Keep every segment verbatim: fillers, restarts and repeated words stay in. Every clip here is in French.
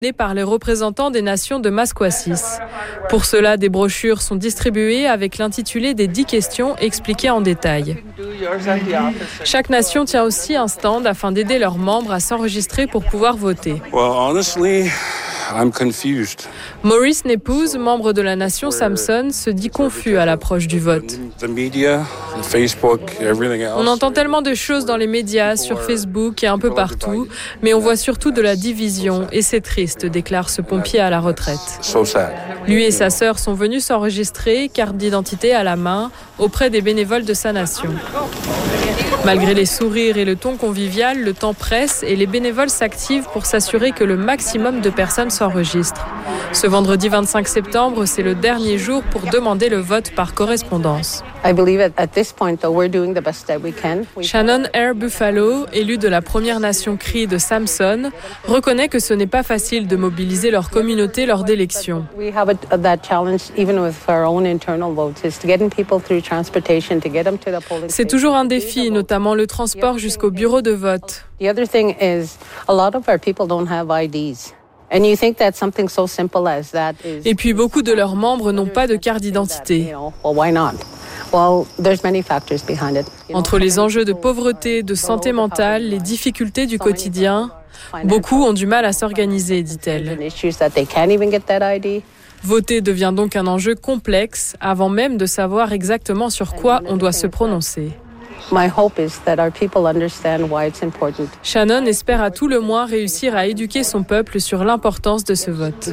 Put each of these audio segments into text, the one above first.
par les représentants des nations de Maskwacis. Pour cela, des brochures sont distribuées avec l'intitulé des dix questions expliquées en détail. Chaque nation tient aussi un stand afin d'aider leurs membres à s'enregistrer pour pouvoir voter. Well, honestly, I'm confused. Maurice Nepouze, membre de la nation Samson, se dit confus à l'approche du vote. The media, the Facebook, everything else. On entend tellement de choses dans les médias, sur Facebook et un peu partout, mais on voit surtout de la division et c'est triste, déclare ce pompier à la retraite. So sad. Lui et sa sœur sont venus s'enregistrer, carte d'identité à la main, auprès des bénévoles de sa nation. Malgré les sourires et le ton convivial, le temps presse et les bénévoles s'activent pour s'assurer que le maximum de personnes s'enregistrent. Ce vendredi vingt-cinq septembre, c'est le dernier jour pour demander le vote par correspondance. Shannon Air Buffalo, élue de la Première Nation Cree de Samson, reconnaît que ce n'est pas facile de mobiliser leur communauté lors d'élections. C'est toujours un défi, notamment le transport jusqu'au bureau de vote. Et puis beaucoup de leurs membres n'ont pas de carte d'identité. Entre les enjeux de pauvreté, de santé mentale, les difficultés du quotidien, beaucoup ont du mal à s'organiser, dit-elle. Voter devient donc un enjeu complexe avant même de savoir exactement sur quoi on doit se prononcer. Shannon espère à tout le moins réussir à éduquer son peuple sur l'importance de ce vote.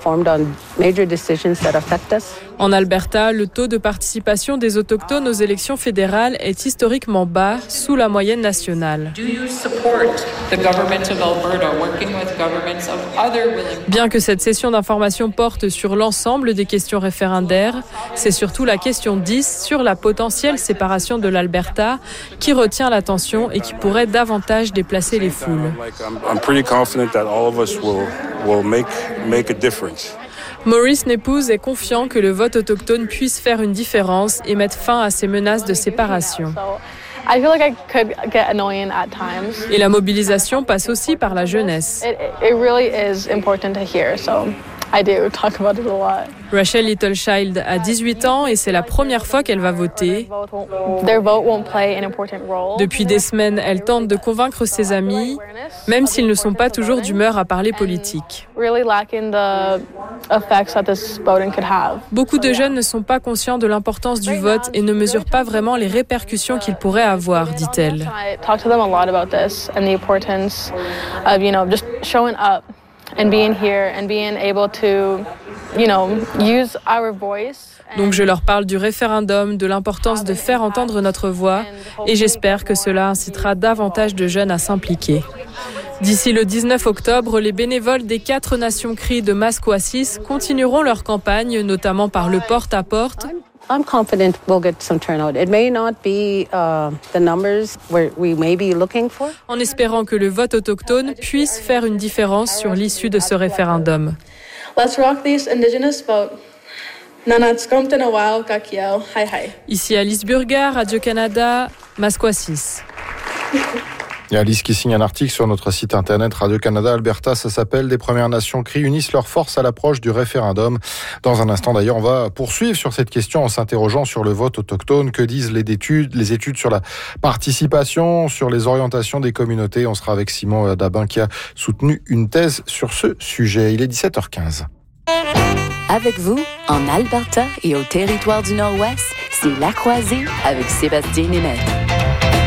En Alberta, le taux de participation des Autochtones aux élections fédérales est historiquement bas, sous la moyenne nationale. Bien que cette session d'information porte sur l'ensemble des questions référendaires, c'est surtout la question dix sur la potentielle séparation de l'Alberta qui retient l'attention et qui pourrait davantage déplacer les foules. Maurice Nepouze est confiant que le vote autochtone puisse faire une différence et mettre fin à ces menaces de séparation. Et la mobilisation passe aussi par la jeunesse. Rachel Littlechild a dix-huit ans et c'est la première fois qu'elle va voter. Depuis des semaines, elle tente de convaincre ses amis, même s'ils ne sont pas toujours d'humeur à parler politique. Beaucoup de jeunes ne sont pas conscients de l'importance du vote et ne mesurent pas vraiment les répercussions qu'il pourrait avoir, dit-elle. Donc je leur parle du référendum, de l'importance de faire entendre notre voix et j'espère que cela incitera davantage de jeunes à s'impliquer. D'ici le dix-neuf octobre, les bénévoles des quatre nations Cree de Maskwacis continueront leur campagne, notamment par le porte-à-porte. I'm confident we'll get some turnout. It may not be uh, the numbers where we may be looking for. En espérant que le vote autochtone puisse faire une différence sur l'issue de ce référendum. Let's rock this indigenous vote. Ici Alice Burgard, Radio-Canada, Maskwacis. Il y a Alice qui signe un article sur notre site internet Radio-Canada Alberta, ça s'appelle « Des Premières Nations Cree unissent leurs forces à l'approche du référendum ». Dans un instant d'ailleurs, on va poursuivre sur cette question en s'interrogeant sur le vote autochtone. Que disent les études, les études sur la participation, sur les orientations des communautés? On sera avec Simon Dabin qui a soutenu une thèse sur ce sujet. Il est dix-sept heures quinze. Avec vous, en Alberta et au territoire du Nord-Ouest, c'est La Croisée avec Sébastien Németh.